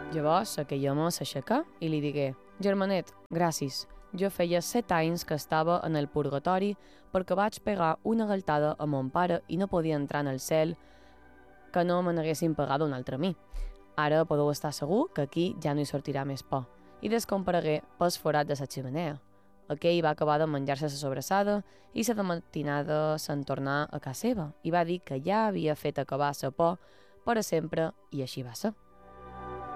Llavors aquell home s'aixecà i li digué: «Germanet, gràcies. Jo feia 7 anys que estava en el purgatori perquè vaig pegar una galtada a mon pare i no podia entrar en el cel que no me n'haguessin pagat un altre a mi. Ara podeu estar segur que aquí ja no hi sortirà més por». I descomparegué pel forat de la xemeneia. Aquell va acabar de menjar-se la sobrassada i la de matinada se'n tornà a casa seva i va dir que ja havia fet acabar la por per a sempre i així va ser.